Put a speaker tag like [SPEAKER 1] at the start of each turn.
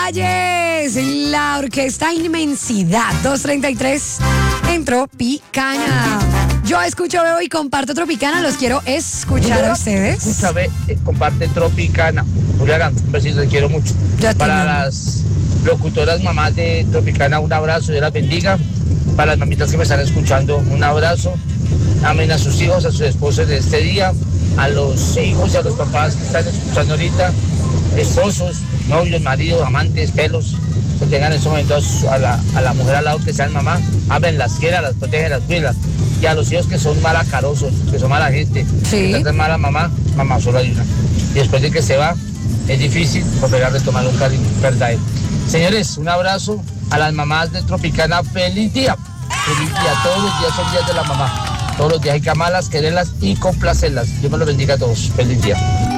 [SPEAKER 1] Valles, la orquesta Inmensidad, 2:33 en Tropicana. Yo escucho, veo y comparto Tropicana, los quiero escuchar a ustedes.
[SPEAKER 2] Escúchame, comparte Tropicana. Juliana, un besito, te quiero mucho. Para las locutoras mamás de Tropicana, un abrazo, Dios las bendiga. Para las mamitas que me están escuchando, un abrazo. Amen a sus hijos, a sus esposos de este día, a los hijos y a los papás que están escuchando ahorita, esposos, novios, maridos, amantes, pelos, que tengan en este momento a la mujer al lado que sean mamá, ámenlas, quieran, protégelas, cuídenlas. Y a los hijos que son malacarosos, que son mala gente, que tratan mal a mamá, mamá solo hay una. Y después de que se va, es difícil volver a retomar un cariño verdadero. Señores, un abrazo a las mamás de Tropicana, feliz día. Feliz día, todos los días son días de la mamá. Todos los días hay que amarlas, quererlas y complacerlas. Dios me los bendiga a todos. Feliz día.